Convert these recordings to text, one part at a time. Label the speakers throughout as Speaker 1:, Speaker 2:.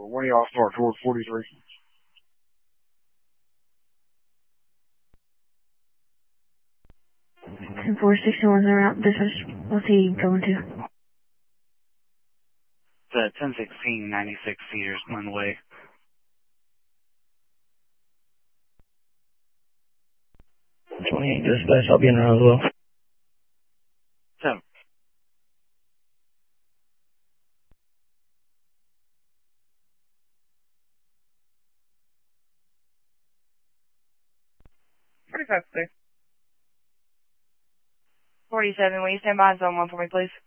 Speaker 1: When do y'all start towards 43?
Speaker 2: And 461's around this is, what's he going to?
Speaker 3: The 1016, 96 seaters on the way.
Speaker 4: 28 dispatch, I'll be in around as well.
Speaker 3: So,
Speaker 5: clear. 47, will you stand by in zone 1 for me, please?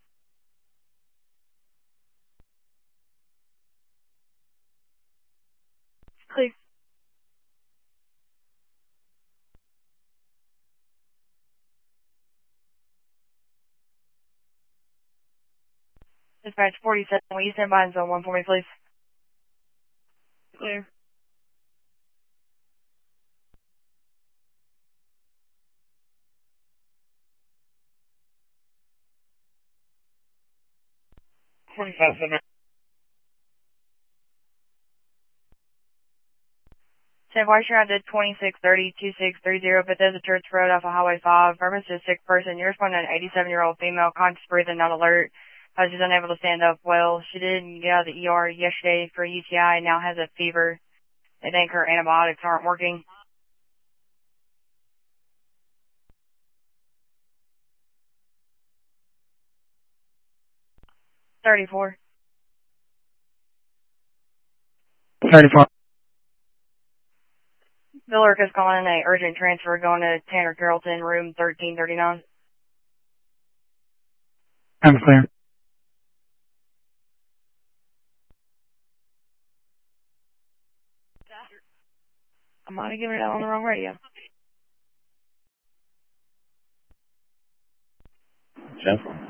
Speaker 5: Clear. Dispatch 47, will you stand by in zone 1 for me, please? Clear. San Vice, you're out to 2630, 2630, Bethesda Church Road off of Highway 5. Purpose is a sick person. You're responding to an 87-year-old female, conscious breathing, not alert. She's unable to stand up well. She didn't get out of the ER yesterday for UTI, now has a fever. They think her antibiotics aren't working. $34.
Speaker 4: 34.
Speaker 5: Bill Urquhart is calling in a urgent transfer going to Tanner Carrollton, room 1339.
Speaker 4: I'm clear.
Speaker 5: I might have given it out on the wrong radio.
Speaker 4: Jeff?